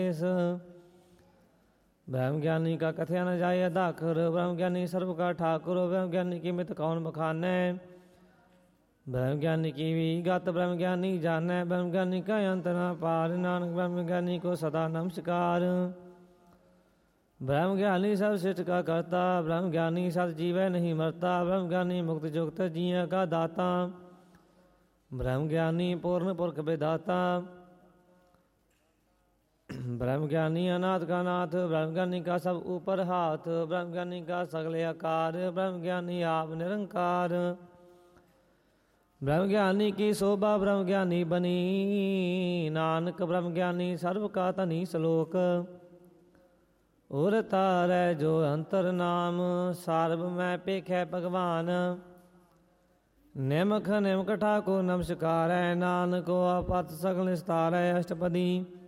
ब्रह्म ज्ञानी का कथया न जाय दाखर, ब्रह्म ज्ञानी सर्व का ठाकुर, ब्रह्म ज्ञानी की मित कौन बखानै। ब्रह्म ज्ञानी की भी गत ब्रह्म ज्ञानी जानै, ब्रह्म ज्ञानी का अंत न पार, नानक ब्रह्म ज्ञानी को सदा नमस्कार। ब्रह्म ज्ञानी सब सृष्टि का करता, ब्रह्म ज्ञानी सत जीवै नहीं मरता, ब्रह्म ज्ञानी मुक्त जुक्त जिया का दाता, ब्रह्म ज्ञानी पूर्ण पुरख विधाता। ब्रह्म ज्ञानी अनाथ का नाथ, ब्रह्म ज्ञानी का सब ऊपर हाथ, ब्रह्म ज्ञानी का सगले आकार, ब्रह्म ज्ञानी आप निरंकार। ब्रह्म ज्ञानी की शोभा ब्रह्म ज्ञानी बनी, नानक ब्रह्म ज्ञानी सर्व का धनी श्लोक। उर तारै जो अंतर नाम, सार्व मैं पेखै भगवान। निमख निमक ठाकुर नमस्कार है, नानक को अपत सगल निस्तार है। अष्टपदी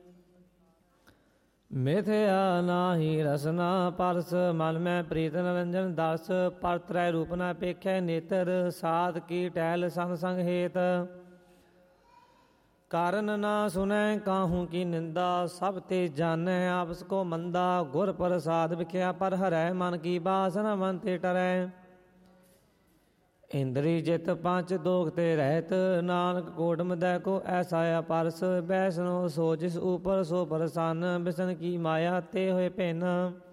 मिथया नाही रसना परस, मन में प्रीत निरंजन दर्श। पर त्रै रूप न पेखै नेत्र, साध की टहल संग संग हेत। कारण ना सुनै काहू की निंदा, सब ते जानै आपस को मंदा। गुर प्रसाद विख्या पर हरै, मन की बासना मन ते टरै। इंद्री जित पांच दोख ते रहत, नानक कोट मदै को ऐसा अपरस। वैष्णो सो जिस ऊपर सो प्रसन्न, बिसन की माया ते होए भिन्न।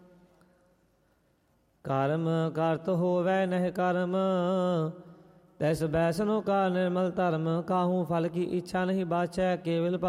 कर्म करत होवै नह कर्म, तैस वैष्णो का निर्मल धर्म। काहू फल की इच्छा नहीं बाछै, केवल